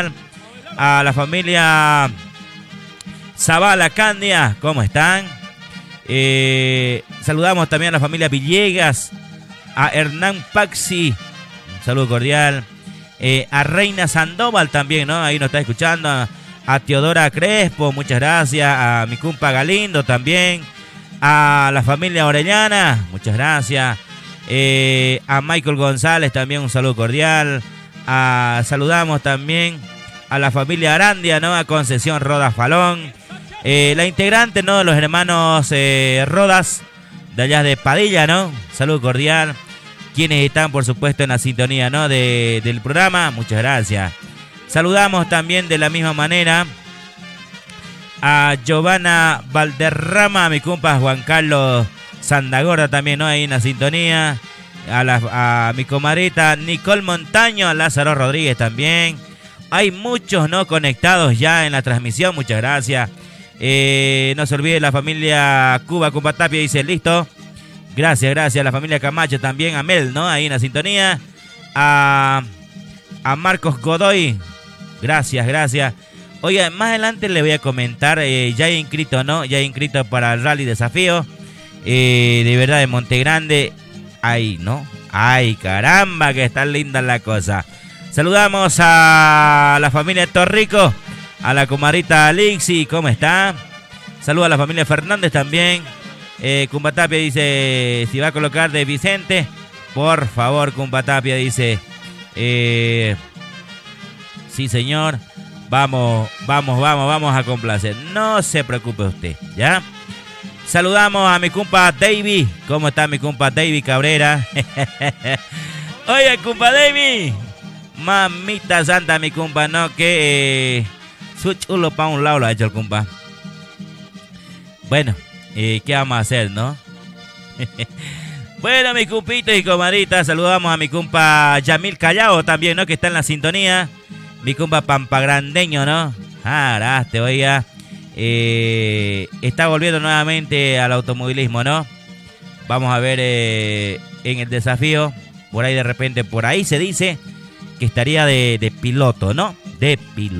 cordial. A la familia Zavala Candia, ¿cómo están? Saludamos también a la familia Villegas, a Hernán Paxi, un saludo cordial. A Reina Sandoval también, ¿no? Ahí nos está escuchando. A Teodora Crespo, muchas gracias. A mi compa Galindo también. A la familia Orellana, muchas gracias. A Michael González también un saludo cordial. Saludamos también a la familia Arandia, ¿no? A Concesión Rodas Falón. La integrante, ¿no? Los hermanos Rodas, de allá de Padilla, ¿no? Saludo cordial. Quienes están, por supuesto, en la sintonía, ¿no? Del programa, muchas gracias. Saludamos también de la misma manera a Giovanna Valderrama, a mi compa Juan Carlos Sandagorda también, ¿no? Ahí en la sintonía. A mi comadrita Nicole Montaño, a Lázaro Rodríguez también. Hay muchos, ¿no? Conectados ya en la transmisión, muchas gracias. No se olvide la familia Cuba, compa Tapia, dice listo. Gracias, gracias. A la familia Camacho también, a Mel, ¿no? Ahí en la sintonía. A Marcos Godoy. Gracias, gracias. Oiga, más adelante le voy a comentar, ya he inscrito, ¿no? Ya he inscrito para el Rally Desafío. De verdad, de Montegrande. Ay, ¿no? Ay, caramba, que está linda la cosa. Saludamos a la familia Torrico, a la comadrita Alixi, ¿cómo está? Saludos a la familia Fernández también. Cumba Tapia dice, si va a colocar de Vicente, por favor, Cumba Tapia dice, sí señor, vamos a complacer, no se preocupe usted, ¿ya? Saludamos a mi compa Davy, ¿cómo está mi compa Davy Cabrera? Oye, compa Davy, mamita santa mi compa, ¿no? Que su chulo para un lado lo ha hecho el compa. Bueno, ¿qué vamos a hacer, no? Bueno, mis compitos y comadritas, saludamos a mi compa Yamil Callao también, ¿no? Que está en la sintonía. Mi compa Pampagrandeño, ¿no? Araste, oiga. Está volviendo nuevamente al automovilismo, ¿no? Vamos a ver en el desafío. Por ahí de repente, por ahí se dice que estaría de piloto, ¿no? De piloto.